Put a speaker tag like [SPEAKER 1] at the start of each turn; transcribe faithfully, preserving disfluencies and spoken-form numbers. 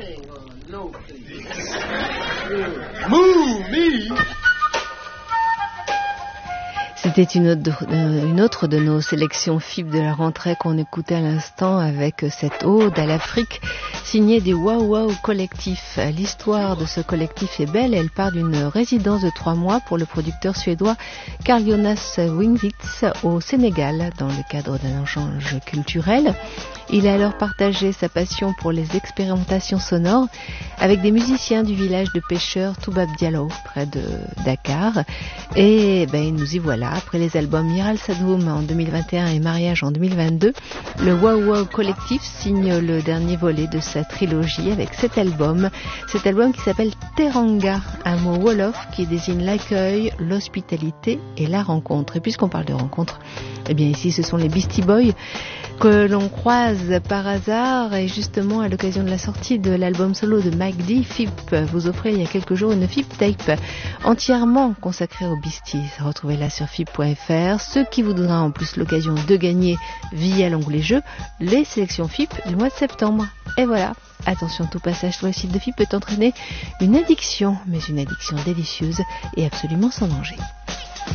[SPEAKER 1] Hang on, no, please. Move me!
[SPEAKER 2] C'était une autre, une autre de nos sélections F I B de la rentrée qu'on écoutait à l'instant avec cette ode à l'Afrique signée du Wow Wow Collectif. L'histoire de ce collectif est belle. Elle part d'une résidence de trois mois pour le producteur suédois Carl Jonas Wingwitz au Sénégal dans le cadre d'un échange culturel. Il a alors partagé sa passion pour les expérimentations sonores avec des musiciens du village de pêcheurs Toubab Diallo près de Dakar. Et ben, nous y voilà. Après les albums Miral Sadoum en deux mille vingt et un et Mariage en deux mille vingt-deux, le Wow Wow Collectif signe le dernier volet de sa trilogie avec cet album. Cet album qui s'appelle Teranga, un mot wolof qui désigne l'accueil, l'hospitalité et la rencontre. Et puisqu'on parle de rencontre, eh bien ici ce sont les Beastie Boys que l'on croise par hasard et justement à l'occasion de la sortie de l'album solo de Mike D, F I P vous offrait il y a quelques jours une F I P tape entièrement consacrée aux Beasties. Retrouvez-la sur F I P point F R. Ce qui vous donnera en plus l'occasion de gagner via l'onglet jeux les sélections F I P du mois de septembre. Et voilà, attention, tout passage sur le site de F I P peut entraîner une addiction, mais une addiction délicieuse et absolument sans danger.